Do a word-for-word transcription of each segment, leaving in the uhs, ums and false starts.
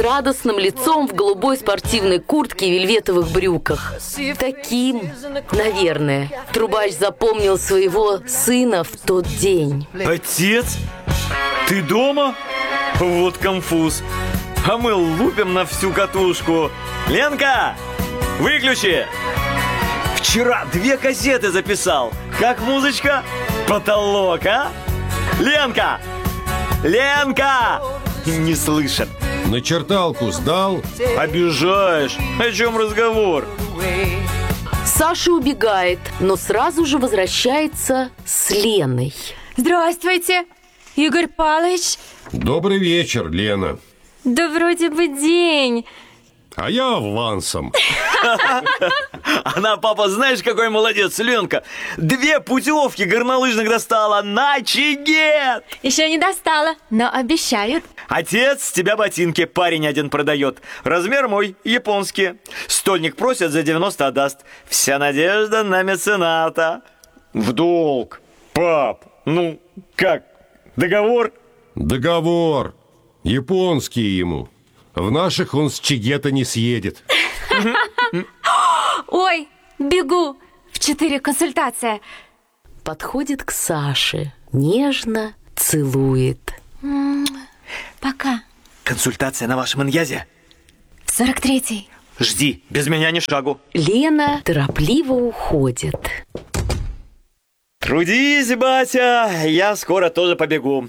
радостным лицом в голубой спортивной куртке и вельветовых брюках. Таким, наверное, трубач запомнил своего сына в тот день. Отец? Ты дома? Вот конфуз. А мы лупим на всю катушку. Ленка, выключи! Вчера две кассеты записал. Как музычка? Потолок, а? Ленка! Ленка! Не слышит. На черталку сдал? Обижаешь. О чем разговор? Саша убегает, но сразу же возвращается с Леной. Здравствуйте, Игорь Павлович. Добрый вечер, Лена. Да вроде бы день. А я авансом. Она, папа, знаешь, какой молодец, Ленка. Две путевки горнолыжных достала на Чигет. Еще не достала, но обещают. Отец, тебя ботинки парень один продает. Размер мой, японские. Стольник просит, за девяносто отдаст. Вся надежда на мецената. В долг. Пап, ну как, договор? Договор. Японские ему. В наших он с Чигета не съедет. Ой, бегу. В четыре консультация. Подходит к Саше, нежно целует. Пока. Консультация на вашем иньязе? сорок третий. Жди, без меня ни шагу. Лена торопливо уходит. Трудись, батя, я скоро тоже побегу.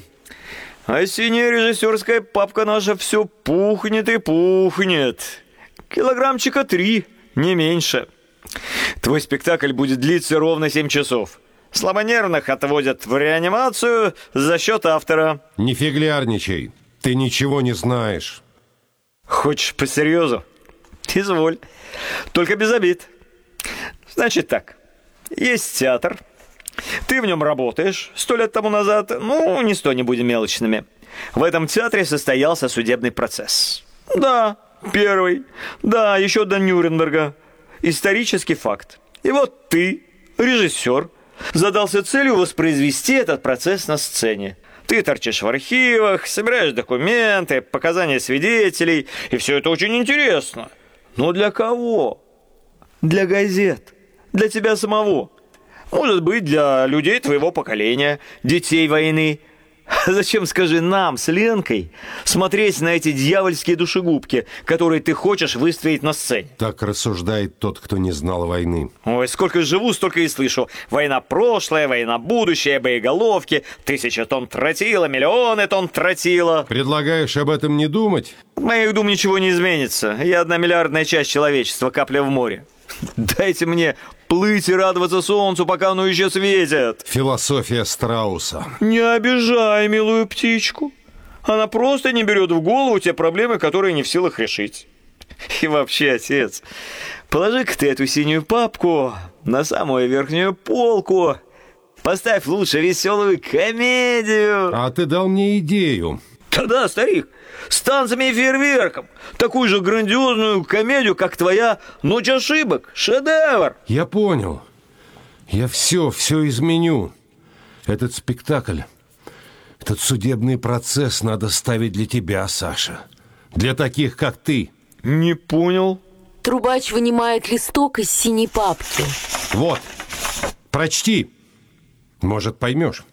А синяя режиссерская папка наша все пухнет и пухнет. Килограммчика три, не меньше. Твой спектакль будет длиться ровно семь часов. Слабонервных отводят в реанимацию за счет автора. Не фиглярничай, ты ничего не знаешь. Хочешь по серьезу? Изволь. Только без обид. Значит так, есть театр. Ты в нем работаешь сто лет тому назад. Ну, не сто, не будем мелочными. В этом театре состоялся судебный процесс. Да, первый. Да, еще до Нюрнберга. Исторический факт. И вот ты, режиссер, задался целью воспроизвести этот процесс на сцене. Ты торчишь в архивах, собираешь документы, показания свидетелей. И все это очень интересно. Но для кого? Для газет. Для тебя самого. Может быть, для людей твоего поколения, детей войны. Зачем, скажи, нам с Ленкой смотреть на эти дьявольские душегубки, которые ты хочешь выставить на сцене? Так рассуждает тот, кто не знал войны. Ой, сколько живу, столько и слышу. Война прошлая, война будущая, боеголовки, тысяча тонн тротила, миллионы тонн тротила. Предлагаешь об этом не думать? От моих дум ничего не изменится. Я одна миллиардная часть человечества, капля в море. Дайте мне плыть и радоваться солнцу, пока оно еще светит. Философия страуса. Не обижай милую птичку. Она просто не берет в голову те проблемы, которые не в силах решить. И вообще, отец, положи-ка ты эту синюю папку на самую верхнюю полку. Поставь лучше веселую комедию. А ты дал мне идею. Да-да, старик, с танцами и фейерверком. Такую же грандиозную комедию, как твоя «Ночь ошибок». Шедевр. Я понял. Я все, все изменю. Этот спектакль, этот судебный процесс надо ставить для тебя, Саша. Для таких, как ты. Не понял. Трубач вынимает листок из синей папки. Вот, прочти. Может, поймешь.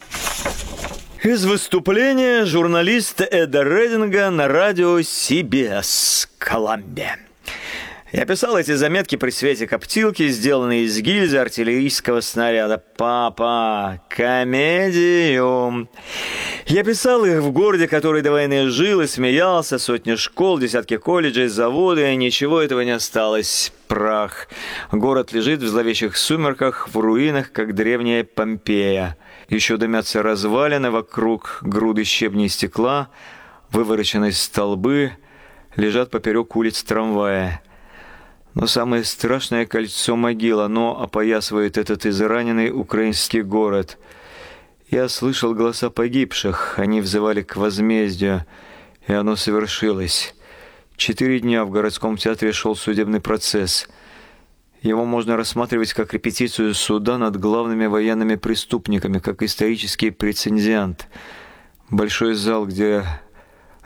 Из выступления журналиста Эда Рединга на радио си би эс Колумбия. Я писал эти заметки при свете коптилки, сделанные из гильзы артиллерийского снаряда. Папа, комедию. Я писал их в городе, который до войны жил и смеялся, сотни школ, десятки колледжей, заводы, и ничего этого не осталось. Прах. Город лежит в зловещих сумерках, в руинах, как древняя Помпея. Еще дымятся развалины вокруг, груды щебня и стекла, вывороченные столбы лежат поперек улиц трамвая. Но самое страшное кольцо могил, оно опоясывает этот израненный украинский город. Я слышал голоса погибших, они взывали к возмездию, и оно совершилось. Четыре дня в городском театре шел судебный процесс. Его можно рассматривать как репетицию суда над главными военными преступниками, как исторический прецедент. Большой зал, где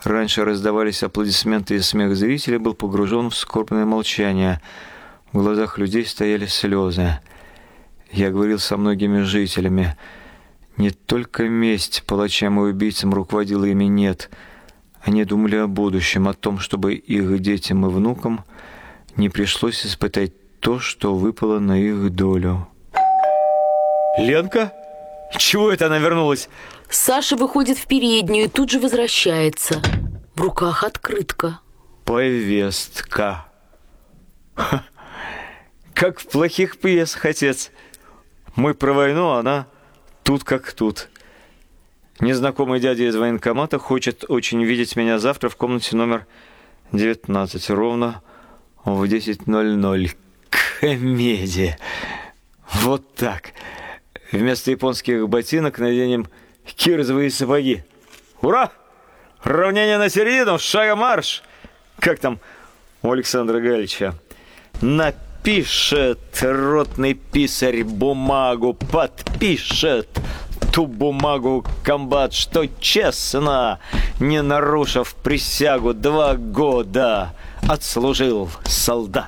раньше раздавались аплодисменты и смех зрителей, был погружен в скорбное молчание. В глазах людей стояли слезы. Я говорил со многими жителями. Не только месть палачам и убийцам руководила ими, нет. Они думали о будущем, о том, чтобы их детям и внукам не пришлось испытать то, что выпало на их долю. Ленка? Чего это она вернулась? Саша выходит в переднюю и тут же возвращается. В руках открытка. Повестка. Ха. Как в плохих пьесах, отец. Мы про войну, а она тут как тут. Незнакомый дядя из военкомата хочет очень видеть меня завтра в комнате номер девятнадцать, ровно в десять ноль ноль. Комедия. Вот так. Вместо японских ботинок наденем кирзовые сапоги. Ура! Равнение на середину, шага марш! Как там у Александра Галича? Напишет ротный писарь бумагу, подпишет ту бумагу комбат, что честно, не нарушив присягу, два года отслужил солдат.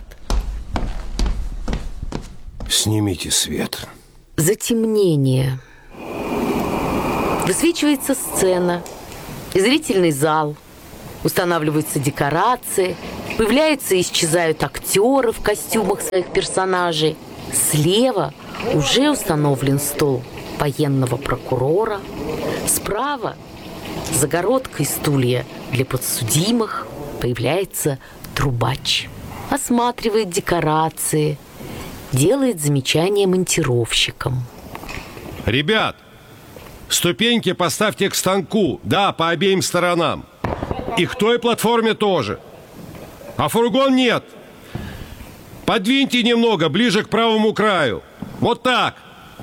Снимите свет. Затемнение. Высвечивается сцена, и зрительный зал. Устанавливаются декорации, появляются и исчезают актеры в костюмах своих персонажей. Слева уже установлен стол военного прокурора. Справа загородкой стулья для подсудимых появляется трубач. Осматривает декорации, делает замечания монтировщикам. Ребят, ступеньки поставьте к станку. Да, по обеим сторонам. И к той платформе тоже. А фургон нет. Подвиньте немного, ближе к правому краю. Вот так.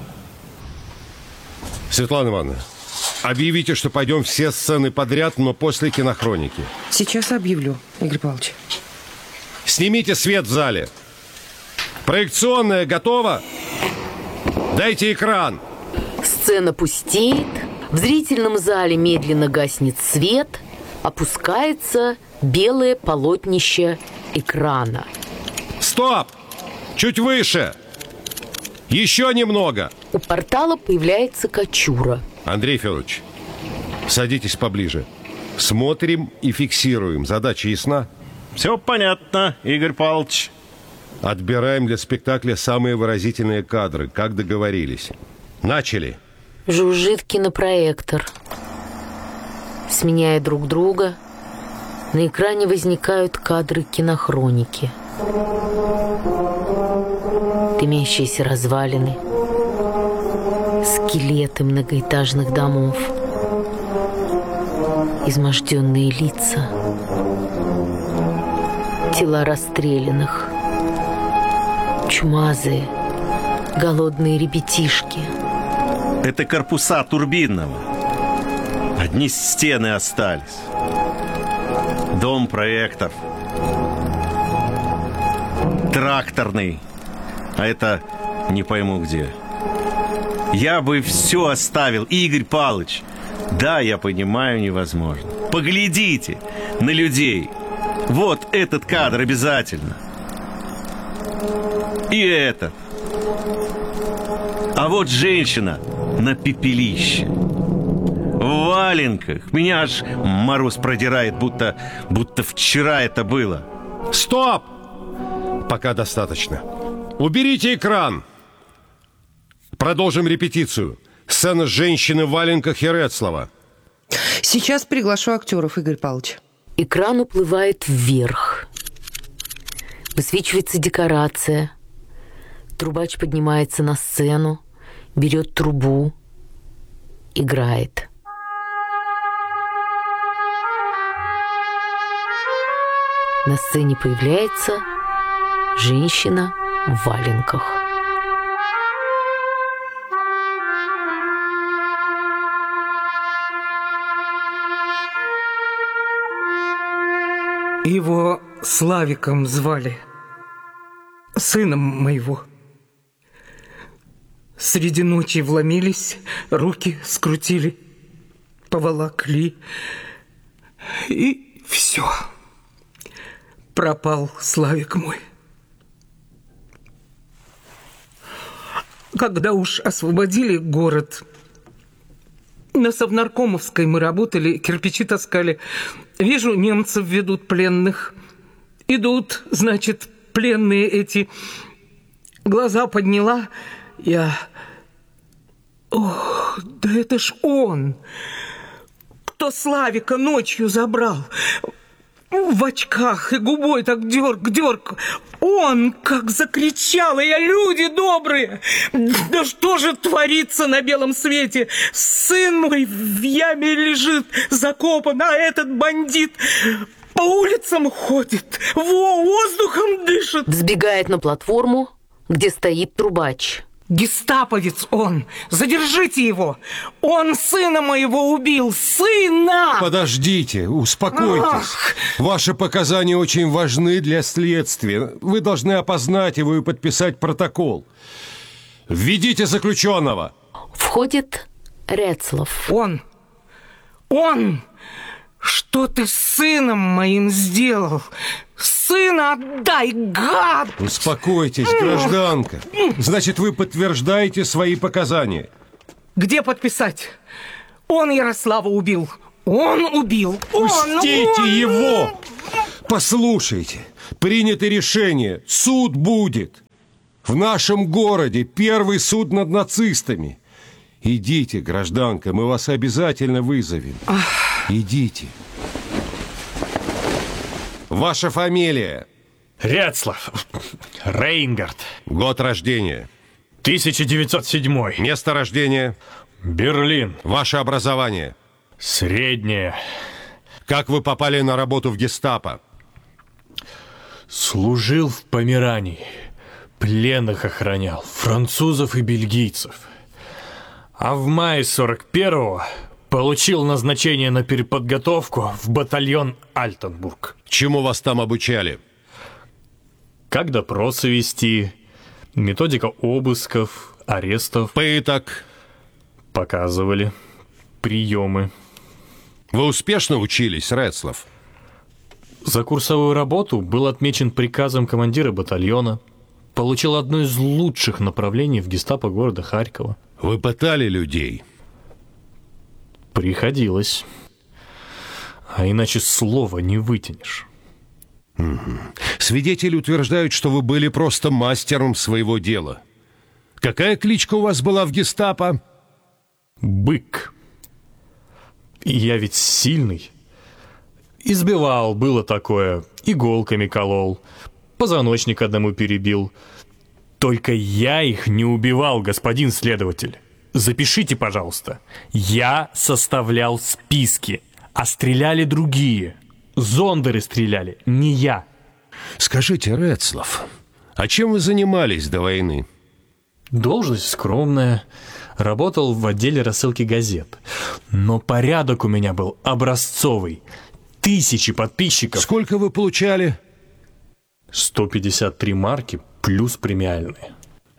Светлана Ивановна, объявите, что пойдем все сцены подряд, но после кинохроники. Сейчас объявлю, Игорь Павлович. Снимите свет в зале. Проекционная готова? Дайте экран. Сцена пустеет, в зрительном зале медленно гаснет свет, опускается белое полотнище экрана. Стоп! Чуть выше! Еще немного! У портала появляется Кочура. Андрей Федорович, садитесь поближе. Смотрим и фиксируем. Задача ясна? Все понятно, Игорь Павлович. Отбираем для спектакля самые выразительные кадры, как договорились. Начали. Жужжит кинопроектор. Сменяя друг друга, на экране возникают кадры кинохроники. Дымящиеся развалины, скелеты многоэтажных домов, изможденные лица, тела расстрелянных, чумазые, голодные ребятишки. Это корпуса Турбинного. Одни стены остались. Дом проектов. Тракторный. А это не пойму где. Я бы все оставил, Игорь Павлович. Да, я понимаю, невозможно. Поглядите на людей. Вот этот кадр обязательно. И этот. А вот женщина на пепелище. В валенках. Меня аж мороз продирает, будто, будто вчера это было. Стоп! Пока достаточно. Уберите экран. Продолжим репетицию. Сцена женщины в валенках и Рецлова. Сейчас приглашу актеров, Игорь Павлович. Экран уплывает вверх. Высвечивается декорация. Трубач поднимается на сцену, берет трубу, играет. На сцене появляется женщина в валенках. Его Славиком звали, сыном моего. Среди ночи вломились, руки скрутили, поволокли. И все. Пропал Славик мой. Когда уж освободили город, на Совнаркомовской мы работали, кирпичи таскали. Вижу, немцев ведут пленных. Идут, значит, пленные эти. Глаза подняла я. Ох, да это ж он, кто Славика ночью забрал. В очках и губой так дерг-дерг. Он как закричал, и я: люди добрые, да что же творится на белом свете? Сын мой в яме лежит, закопан, а этот бандит по улицам ходит, во, воздухом дышит. Взбегает на платформу, где стоит трубач. Гестаповец он! Задержите его! Он сына моего убил! Сына! Подождите, успокойтесь. Ах! Ваши показания очень важны для следствия. Вы должны опознать его и подписать протокол. Введите заключенного. Входит Рецлов. Он! Он! Что ты с сыном моим сделал? Сына отдай, гад! Успокойтесь, гражданка. Значит, вы подтверждаете свои показания. Где подписать? Он Ярослава убил. Он убил. Он, Пустите он... его! Послушайте, принято решение. Суд будет. В нашем городе первый суд над нацистами. Идите, гражданка, мы вас обязательно вызовем. Идите. Ваша фамилия? Рецлов. Рейнгард. Год рождения? тысяча девятьсот седьмой. Место рождения? Берлин. Ваше образование? Среднее. Как вы попали на работу в гестапо? Служил в Померании. Пленных охранял. Французов и бельгийцев. А в мае сорок первого получил назначение на переподготовку в батальон Альтенбург. Чему вас там обучали? Как допросы вести, методика обысков, арестов. Пыток. Показывали приемы. Вы успешно учились, Рецлов? За курсовую работу был отмечен приказом командира батальона. Получил одно из лучших направлений в гестапо города Харькова. Вы пытали людей? Приходилось. А иначе слова не вытянешь. Угу. Свидетели утверждают, что вы были просто мастером своего дела. Какая кличка у вас была в гестапо? Бык. И я ведь сильный. Избивал, было такое. Иголками колол. Позвоночник одному перебил. Только я их не убивал, господин следователь. Запишите, пожалуйста. Я составлял списки, а стреляли другие. Зондеры стреляли, не я. Скажите, Рецлов, а чем вы занимались до войны? Должность скромная. Работал в отделе рассылки газет. Но порядок у меня был образцовый. Тысячи подписчиков. Сколько вы получали? сто пятьдесят три марки плюс премиальные.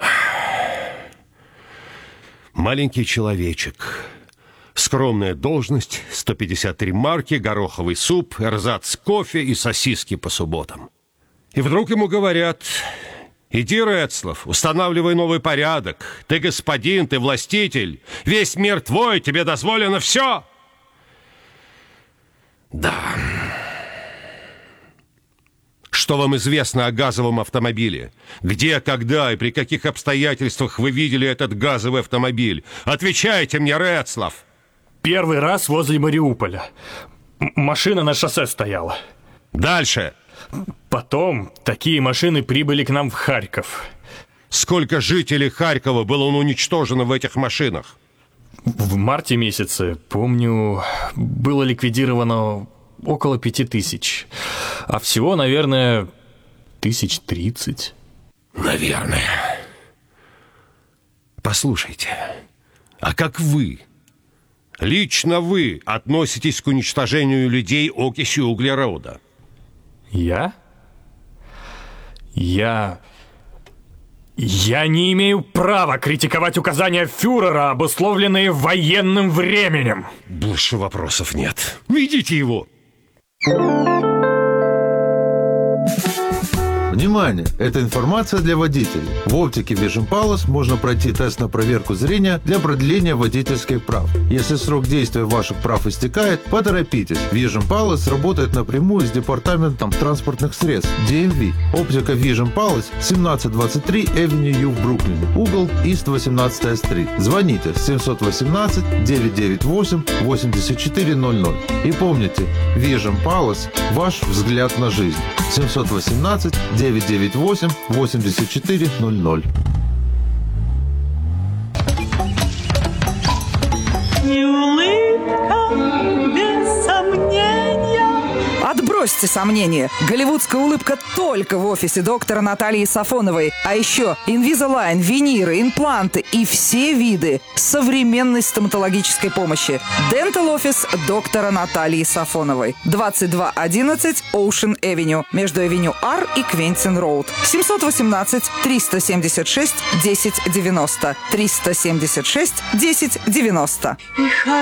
Маленький человечек. Скромная должность, сто пятьдесят три марки, гороховый суп, эрзац кофе и сосиски по субботам. И вдруг ему говорят: иди, Рецлов, устанавливай новый порядок. Ты господин, ты властитель. Весь мир твой, тебе дозволено все. Да. Что вам известно о газовом автомобиле? Где, когда и при каких обстоятельствах вы видели этот газовый автомобиль? Отвечайте мне, Рецлов. Первый раз возле Мариуполя. М- машина на шоссе стояла. Дальше. Потом такие машины прибыли к нам в Харьков. Сколько жителей Харькова было уничтожено в этих машинах? В марте месяце, помню, было ликвидировано около пяти тысяч. А всего, наверное, тысяч тридцать. Наверное. Послушайте, а как вы, лично вы, относитесь к уничтожению людей окисью углерода? Я? Я... Я не имею права критиковать указания фюрера, обусловленные военным временем. Больше вопросов нет. Ведите его. Внимание! Это информация для водителей. В оптике Vision Palace можно пройти тест на проверку зрения для продления водительских прав. Если срок действия ваших прав истекает, поторопитесь. Vision Palace работает напрямую с департаментом транспортных средств ди эм ви. Оптика Vision Palace семнадцать двадцать три Avenue U в Бруклине. Угол East восемнадцатая стрит. Звоните семьсот восемнадцать девятьсот девяносто восемь восемьдесят четыре ноль ноль. И помните, Vision Palace – ваш взгляд на жизнь. семьсот восемнадцать девятьсот девяносто восемь восемьдесят четыре ноль ноль. И улыбка без сомнения. Отбросьте сомнения. Голливудская улыбка только в офисе доктора Натальи Сафоновой. А еще Invisalign, виниры, импланты и все виды современной стоматологической помощи. Dental Office доктора Натальи Сафоновой. двадцать два одиннадцать Ocean Avenue. Между Авеню Ар и Квентин Роуд. семьсот восемнадцать триста семьдесят шесть десять девяносто. триста семьдесят шесть десять девяносто.